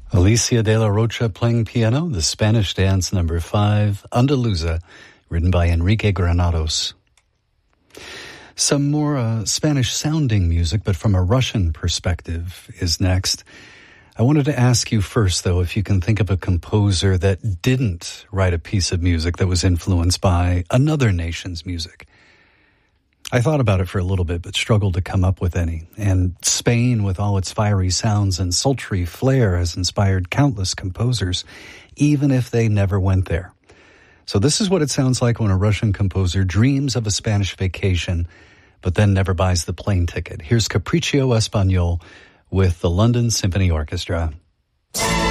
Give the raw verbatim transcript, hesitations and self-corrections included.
Alicia de la Rocha playing piano, the Spanish dance number five, Andaluza, written by Enrique Granados. Some more uh, Spanish-sounding music, but from a Russian perspective, is next. I wanted to ask you first, though, if you can think of a composer that didn't write a piece of music that was influenced by another nation's music. I thought about it for a little bit, but struggled to come up with any. And Spain, with all its fiery sounds and sultry flair, has inspired countless composers, even if they never went there. So this is what it sounds like when a Russian composer dreams of a Spanish vacation, but then never buys the plane ticket. Here's Capriccio Español with the London Symphony Orchestra.